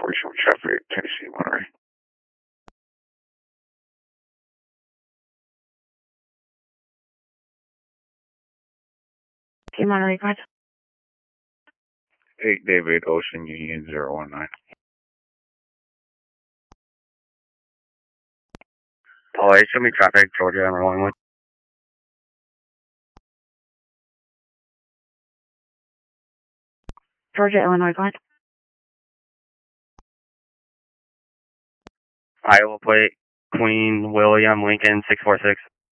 47 traffic, Tennessee, Monterey. Okay, Monterey, go ahead. 8 David Ocean Union 019. Paul, show me traffic, Georgia, I'm rolling with. Georgia, Illinois, go ahead. Iowa plate, Queen William Lincoln 646.